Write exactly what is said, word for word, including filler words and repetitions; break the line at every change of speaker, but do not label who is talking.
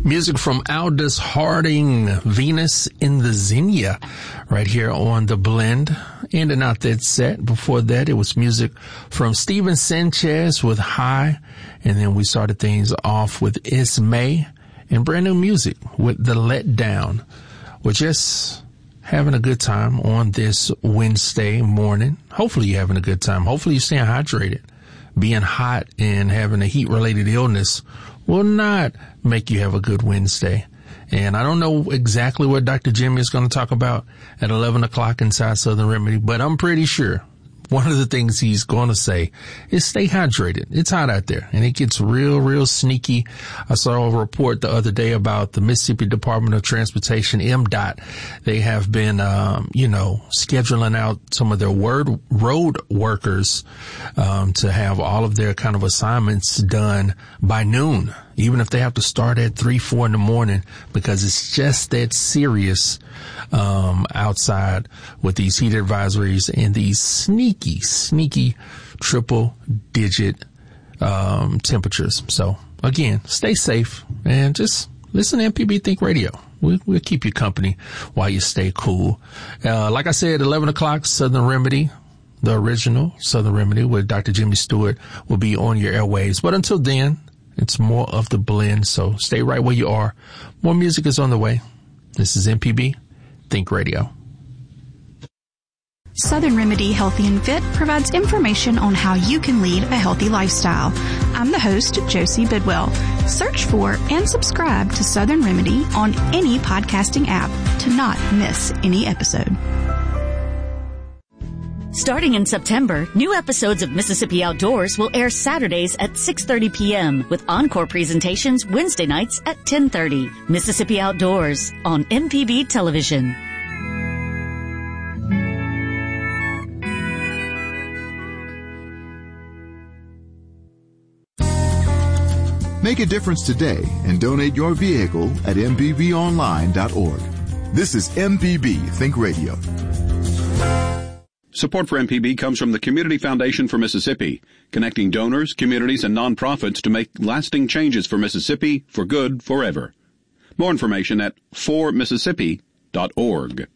Music from Aldous Harding, Venus in the Xenia, right here on The Blend. Ending out that set. Before that, it was music from Steven Sanchez with High. And then we started things off with Ismay and brand new music with The Letdown. We're just having a good time on this Wednesday morning. Hopefully you're having a good time. Hopefully you're staying hydrated. Being hot and having a heat-related illness will not make you have a good Wednesday. And I don't know exactly what Doctor Jimmy is going to talk about at eleven o'clock inside Southern Remedy, but I'm pretty sure one of the things he's going to say is stay hydrated. It's hot out there, and it gets real, real sneaky. I saw a report the other day about the Mississippi Department of Transportation, M D O T. They have been, um, you know, scheduling out some of their word, road workers um, to have all of their kind of assignments done by noon, even if they have to start at three, four in the morning, because it's just that serious um outside with these heat advisories and these sneaky, sneaky triple digit um temperatures. So again, stay safe and just listen to M P B Think Radio. We, we'll keep you company while you stay cool. Uh, like I said, eleven o'clock, Southern Remedy, the original Southern Remedy with Doctor Jimmy Stewart will be on your airwaves. But until then, it's more of The Blend. So stay right where you are. More music is on the way. This is M P B Think Radio.
Southern Remedy Healthy and Fit provides information on how you can lead a healthy lifestyle. I'm the host, Josie Bidwell. Search for and subscribe to Southern Remedy on any podcasting app to not miss any episode.
Starting in September, new episodes of Mississippi Outdoors will air Saturdays at six thirty p.m. with encore presentations Wednesday nights at ten thirty. Mississippi Outdoors on M P B Television.
Make a difference today and donate your vehicle at m p b online dot org. This is M P B Think Radio.
Support for M P B comes from the Community Foundation for Mississippi, connecting donors, communities, and nonprofits to make lasting changes for Mississippi for good forever. More information at for mississippi dot org.